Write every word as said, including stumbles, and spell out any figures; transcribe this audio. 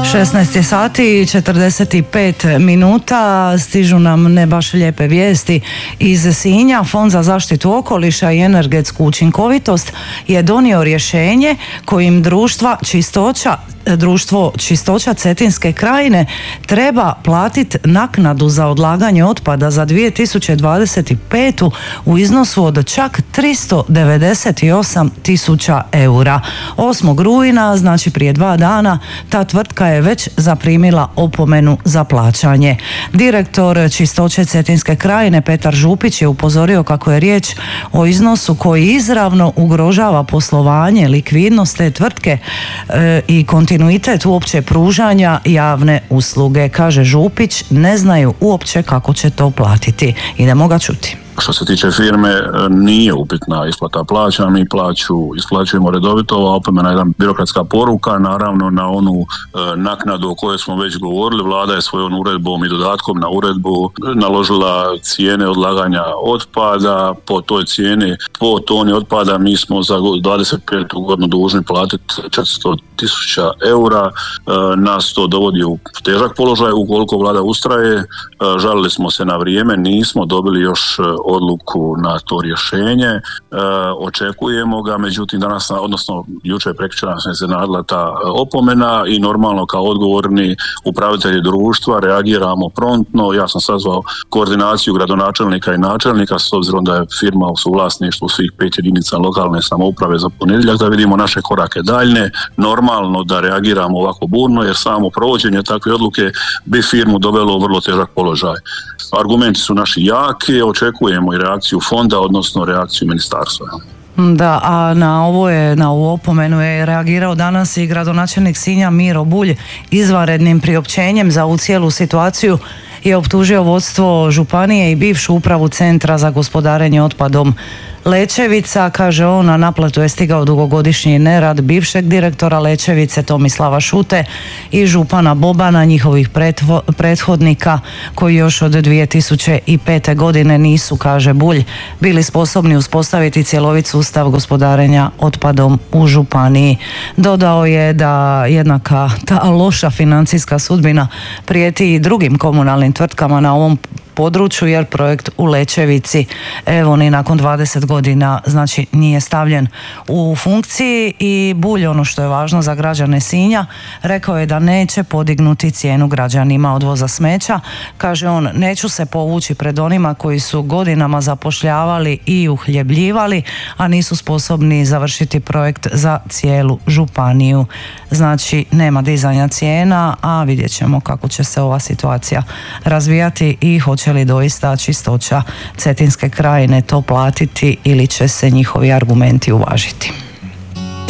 šesnaest sati i četrdeset pet minuta, stižu nam ne baš lijepe vijesti iz Sinja. Fond za zaštitu okoliša i energetsku učinkovitost je donio rješenje kojim društva čistoća Društvo Čistoća Cetinske krajine treba platiti naknadu za odlaganje otpada za dvije tisuće dvadeset petu. u iznosu od čak tristo devedeset osam tisuća eura. osmog rujna, znači prije dva dana, ta tvrtka je već zaprimila opomenu za plaćanje. Direktor Čistoće Cetinske krajine Petar Župić je upozorio kako je riječ o iznosu koji izravno ugrožava poslovanje, likvidnost te tvrtke e, i kontinuitet kontinuitet uopće pružanja javne usluge. Kaže Župić, ne znaju uopće kako će to platiti. Idemo ga čuti. Što se tiče firme, nije upitna isplata plaća, mi plaću isplaćujemo redovito, ova opomena je jedna birokratska poruka, naravno na onu e, naknadu o kojoj smo već govorili. Vlada je svojom uredbom i dodatkom na uredbu naložila cijene odlaganja otpada. Po toj cijeni, po toni otpada mi smo za dvadeset petu godinu dužni platiti četiristo tisuća eura. E, nas to dovodi u težak položaj ukoliko Vlada ustraje. E, žalili smo se na vrijeme, nismo dobili još odluku na to rješenje, e, očekujemo ga, međutim danas, odnosno jučer prekjučer nas je iznenadila ta opomena i normalno kao odgovorni upravitelji društva reagiramo promptno. Ja sam sazvao koordinaciju gradonačelnika i načelnika s obzirom da je firma u suvlasništvu svih pet jedinica lokalne samouprave za ponedjeljak, da vidimo naše korake daljne. Normalno da reagiramo ovako burno jer samo provođenje takve odluke bi firmu dovelo u vrlo težak položaj. Argumenti su naši jaki, očekujemo i reakciju fonda, odnosno reakciju ministarstva. Da, a na ovo je, na ovu opomenu je reagirao danas i gradonačelnik Sinja Miro Bulj izvanrednim priopćenjem za ovu cijelu situaciju je optužio vodstvo županije i bivšu upravu Centra za gospodarenje otpadom Lećevica. Kaže on, na naplatu je stigao dugogodišnji nerad bivšeg direktora Lećevice Tomislava Šute i župana Bobana, njihovih prethodnika koji još od dvije tisuće pete. godine nisu, kaže Bulj, bili sposobni uspostaviti cjelovit sustav gospodarenja otpadom u županiji. Dodao je da jednaka ta loša financijska sudbina prijeti i drugim komunalnim tvrtkama na ovom području jer projekt u Lećevici evo ni nakon dvadeset godina znači nije stavljen u funkciji. I Bulj, ono što je važno za građane Sinja, rekao je da neće podignuti cijenu građanima odvoza smeća. Kaže on, neću se povući pred onima koji su godinama zapošljavali i uhljebljivali, a nisu sposobni završiti projekt za cijelu županiju. Znači nema dizanja cijena, a vidjet ćemo kako će se ova situacija razvijati i hoće li doista Čistoća Cetinske krajine to platiti ili će se njihovi argumenti uvažiti.